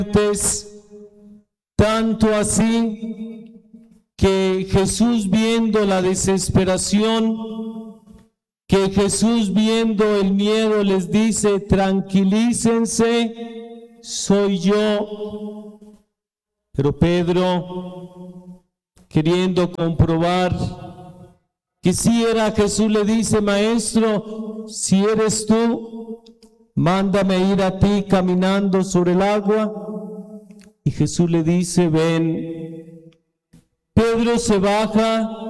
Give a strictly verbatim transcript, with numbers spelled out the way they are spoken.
tanto así que Jesús, viendo la desesperación, que Jesús viendo el miedo, les dice: tranquilícense, soy yo. Pero Pedro, queriendo comprobar que si era Jesús, le dice: maestro, si eres tú, mándame ir a ti caminando sobre el agua. Y Jesús le dice: ven. Pedro se baja